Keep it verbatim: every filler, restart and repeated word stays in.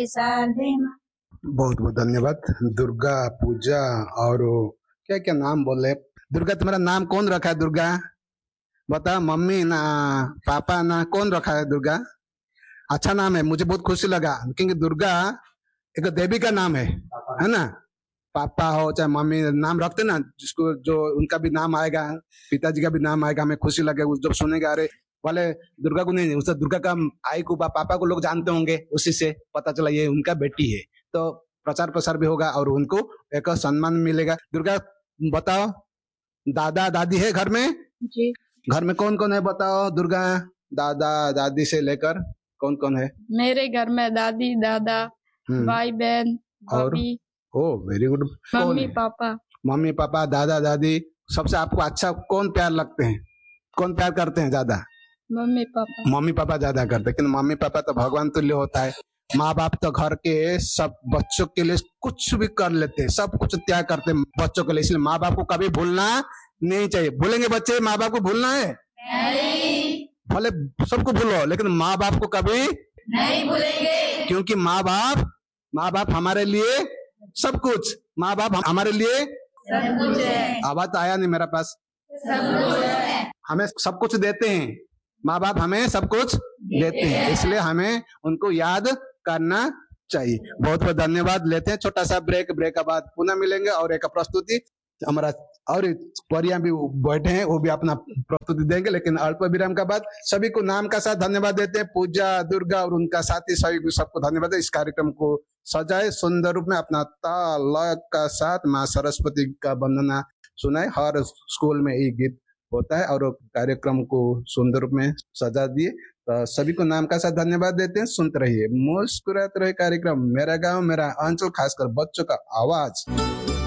साधे माँ। बहुत बहुत धन्यवाद। दुर्गा पूजा और क्या क्या नाम बोले। दुर्गा तुम्हारा नाम कौन रखा है? दुर्गा बता। मम्मी ना पापा ना कौन रखा है दुर्गा? अच्छा नाम है, मुझे बहुत खुशी लगा क्योंकि दुर्गा एक देवी का नाम है, है ना। पापा हो चाहे मम्मी नाम रखते ना, जिसको जो उनका भी नाम आएगा, पिताजी का भी नाम आएगा, हमें खुशी लगेगा जब सुनेगा। अरे वाले दुर्गा को नहीं, उससे दुर्गा का आई को पापा को लोग जानते होंगे, उसी से पता चला ये उनका बेटी है, तो प्रचार प्रसार भी होगा और उनको एक सम्मान मिलेगा। दुर्गा बताओ, दादा दादी है घर में? जी। घर में कौन कौन है बताओ दुर्गा? दादा दादी से लेकर कौन कौन है? मेरे घर में दादी दादा, भाई बहन, और भाभी। ओ very good. Mummy papa. Mummy papa दादा दादी। सबसे आपको अच्छा कौन प्यार लगते हैं? कौन प्यार करते हैं ज्यादा? Mummy papa. मम्मी पापा ज्यादा करते हैं, क्योंकि मम्मी पापा तो भगवान तुल्य होता है। माँ बाप तो घर के सब बच्चों के लिए कुछ भी कर लेते हैं, सब कुछ त्याग करते हैं बच्चों के लिए, इसलिए माँ बाप को कभी भूलना नहीं चाहिए। भूलेंगे बच्चे माँ बाप को? भूलना है नहीं। भले सबको भूलो लेकिन माँ बाप को कभी नहीं भूलेंगे, क्योंकि माँ बाप माँ बाप हमारे लिए सब कुछ। माँ बाप हमारे लिए सब कुछ है। आवाज तो आया नहीं मेरा पास। सब कुछ है। हमें सब कुछ देते हैं, माँ बाप हमें सब कुछ देते हैं, इसलिए हमें उनको याद करना चाहिए। बहुत बहुत धन्यवाद। लेते हैं छोटा सा ब्रेक, ब्रेक के बाद पुनः मिलेंगे और एक प्रस्तुति हमारा और परियां भी बैठे हैं, वो भी अपना प्रस्तुति देंगे, लेकिन अल्प विराम के बाद सभी को नाम का साथ धन्यवाद देते हैं। पूजा दुर्गा और उनका साथी सभी को सबको धन्यवाद है। इस कार्यक्रम को सजाए सुंदर रूप में अपना ताल का साथ माँ सरस्वती का वंदना सुनाए। हर स्कूल में ये गीत होता है और कार्यक्रम को सुंदर रूप में सजा दिए। तो सभी को नाम का साथ धन्यवाद देते हैं। सुनते रहिए मुस्कुराते रहिए कार्यक्रम मेरा गांव मेरा अंचल, खासकर बच्चों का आवाज।